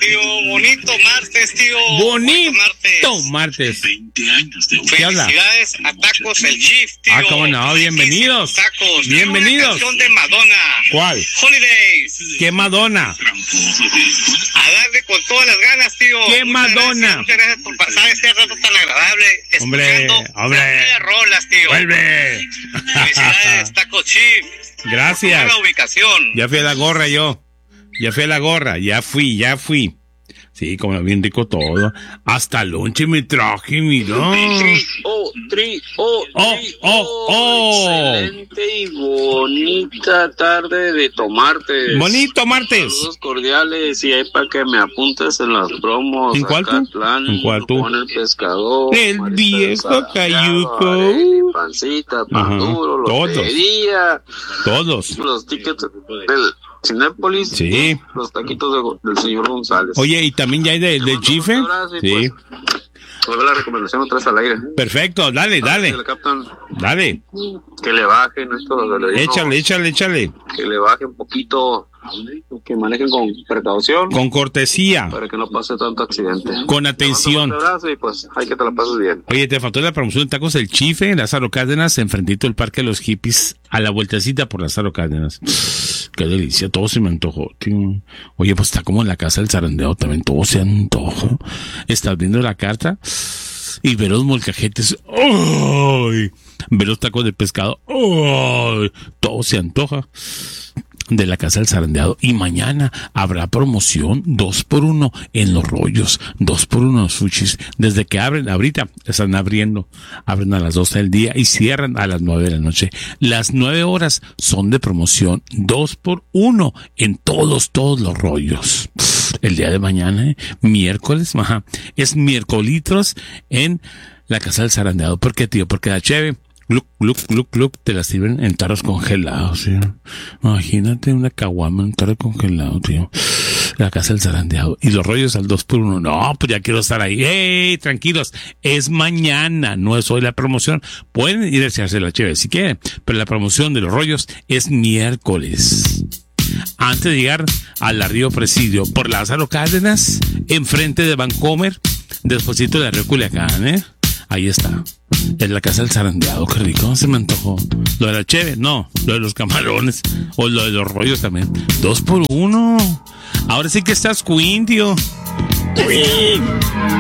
tío. Bonito martes, tío. Bonito martes. 20 años de ¿Qué habla? Felicidades a Tacos el Chief, tío. Cómo no, bienvenidos. Tacos. Bienvenidos. Una canción de Madonna. ¿Cuál? Holidays. ¿Qué Madonna? A darle con todas las ganas, tío. ¿Qué Madonna? Muchas gracias por pasar este rato tan agradable. Hombre. Las rolas, tío. ¡Vuelve! Felicidades, Tacos Chief. Gracias. Por la ubicación. Ya fui a la gorra yo. Ya fui. Sí, como bien rico todo. Hasta lonche me traje, mira. Excelente y bonita tarde de tomarte. Bonito martes. Saludos cordiales y ahí para que me apuntes en las promos. ¿En cuál tú? ¿En cuál tú? Con el pescador. El viejo cayuco. Pancita, pan duro, lotería. Todos. Los tickets del Cinépolis. Sí. Los taquitos del señor González. Oye, ¿y también ya hay de Chife? Sí. Pues la recomendación otra vez al aire. Perfecto, dale. Dale. Que le bajen esto. Échale. Que le bajen un poquito. Que manejen con precaución. Con cortesía. Para que no pase tanto accidente. Con atención. Y pues hay que te la pases bien. Oye, te faltó la promoción de Tacos El Chife en Lázaro Cárdenas, enfrentito del Parque de los Hippies, a la vueltecita por Lázaro Cárdenas. Qué delicia, todo se me antojó, tío. Oye, pues está como en la casa del zarandeado también, todo se antoja. Estás viendo la carta y ver los molcajetes. ¡Ay! Ver los tacos de pescado. ¡Ay! Todo se antoja. De la casa del zarandeado. Y mañana habrá promoción 2x1 en los rollos, 2x1 sushis. Desde que abren, ahorita están abriendo, abren a las 12 del día y cierran a las 9 de la noche. Las 9 horas son de promoción 2x1 en todos los rollos. El día de mañana, miércoles, es miércolitos en la casa del zarandeado. ¿Por qué, tío? Porque la cheve Look, te la sirven en tarros congelados, tío. Imagínate una caguama en un tarro congelado, tío. La casa del zarandeado. Y los rollos al 2x1. No, pues ya quiero estar ahí. ¡Ey! Tranquilos. Es mañana, no es hoy la promoción. Pueden ir a echarse la chévere si quieren, pero la promoción de los rollos es miércoles. Antes de llegar al Río Presidio, por Lázaro Cárdenas, enfrente de Vancomer, despuésito de Río Culiacán, Ahí está. Es la casa del zarandeado, qué rico, se me antojó. Lo de la cheve, no, lo de los camarones, o lo de los rollos también. 2x1. Ahora sí que estás queen, tío. Queen.